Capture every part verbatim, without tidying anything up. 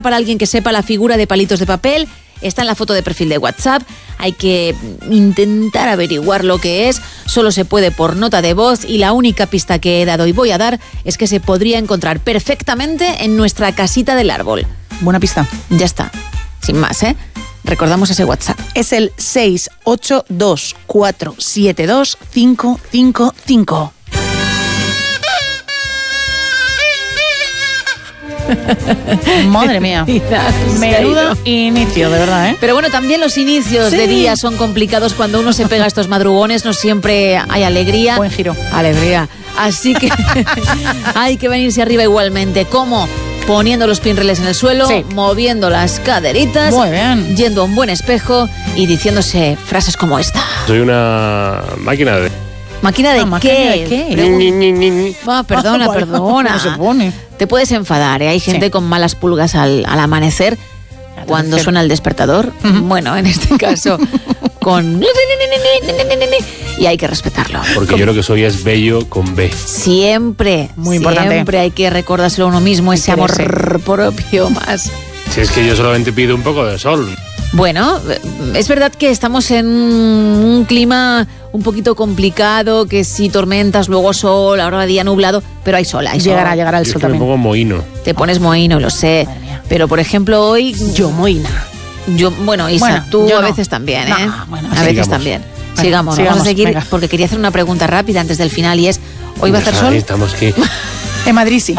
Para alguien que sepa la figura de palitos de papel, está en la foto de perfil de WhatsApp. Hay que intentar averiguar lo que es. Solo se puede por nota de voz y la única pista que he dado y voy a dar es que se podría encontrar perfectamente en nuestra casita del árbol. Buena pista. Ya está. Sin más, ¿eh? Recordamos ese WhatsApp. Es el seis ocho dos cuatro siete dos cinco cinco cinco. Madre mía. Menudo inicio, de verdad, ¿eh? Pero bueno, también los inicios sí. de día son complicados. Cuando uno se pega a estos madrugones, no siempre hay alegría. Buen giro. Alegría. Así que hay que venirse arriba igualmente. ¿Cómo? Poniendo los pinreles en el suelo, sí. moviendo las caderitas, muy bien. Yendo a un buen espejo y diciéndose frases como esta. Soy una máquina de... ¿Máquina de ¿Máquina qué? de qué? Ni, ni, ni, ni. Oh, perdona, ah, perdona. ¿Cómo se pone? Te puedes enfadar, ¿eh? Hay gente sí. con malas pulgas al, al amanecer, al cuando tercer. suena el despertador. Uh-huh. Bueno, en este caso, con... y hay que respetarlo. Porque yo lo que soy es bello con B. Siempre, muy importante. Siempre hay que recordárselo a uno mismo, ese amor propio más. Si es que yo solamente pido un poco de sol. Bueno, es verdad que estamos en un clima un poquito complicado, que si tormentas, luego sol, ahora día nublado, pero hay sol, hay sol. Llegará, llegará el yo sol es que también. Me pongo mohino. Te pones mohino, lo sé. Pero por ejemplo hoy... Yo mohina. Yo, bueno, Isa, bueno, tú a no. veces también, ¿eh? No, bueno, a veces sigamos. también. Bueno, sigamos, sigamos, vamos a seguir, venga. porque quería hacer una pregunta rápida antes del final y es, ¿hoy va a hacer sol? Estamos que... En Madrid sí.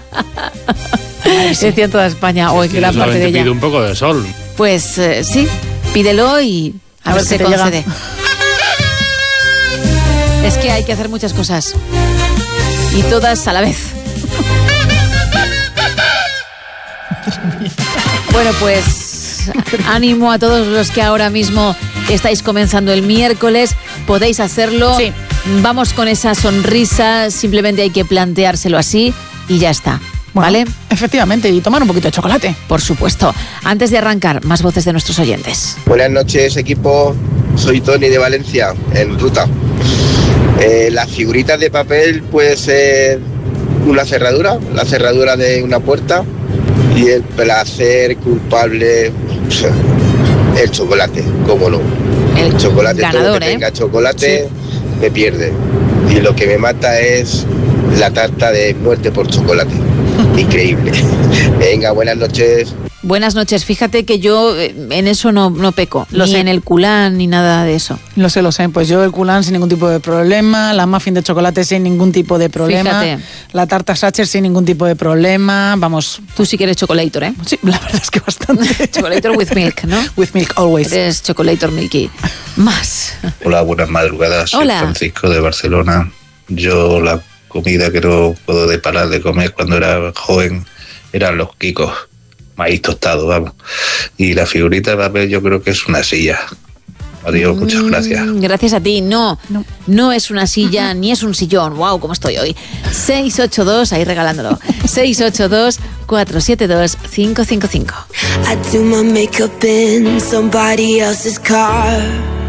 Sí. Decía toda España, o en gran parte de ella. Pido un poco de sol. Pues eh, sí, pídelo y a, a ver si se concede. Llega. Es que hay que hacer muchas cosas y todas a la vez. Bueno, pues ánimo a todos los que ahora mismo estáis comenzando el miércoles, podéis hacerlo. Sí. Vamos con esa sonrisa, simplemente hay que planteárselo así y ya está. Bueno, ¿vale? Efectivamente, y tomar un poquito de chocolate. Por supuesto. Antes de arrancar, más voces de nuestros oyentes. Buenas noches, equipo. Soy Tony de Valencia, en ruta. Eh, las figuritas de papel puede ser una cerradura, la cerradura de una puerta, y el placer culpable, el chocolate, cómo no. El chocolate, ganador, todo lo que ¿eh? tenga chocolate, sí. me pierde. Y lo que me mata es la tarta de muerte por chocolate. Increíble. Venga, buenas noches. Buenas noches. Fíjate que yo en eso no, no peco. Lo ni sé. en el culán ni nada de eso. Lo sé, lo sé. Pues yo el culán sin ningún tipo de problema, la muffin de chocolate sin ningún tipo de problema, Fíjate. la tarta Sacher sin ningún tipo de problema. Vamos. Tú sí que eres chocolator, ¿eh? Sí, la verdad es que bastante. Chocolator with milk, ¿no? With milk always. Eres chocolator milky. Más. Hola, buenas madrugadas. Soy Hola. Francisco de Barcelona. Yo la comida que no puedo de parar de comer cuando era joven eran los quicos, maíz tostado, vamos. Y la figurita de papel yo creo que es una silla. Adiós, muchas gracias. Mm, gracias a ti. No, no, no es una silla ni es un sillón. Wow, cómo estoy hoy. seis ocho dos, ahí regalándolo. seis ocho dos cuatro siete dos cinco cinco cinco. I do my makeup in somebody else's car.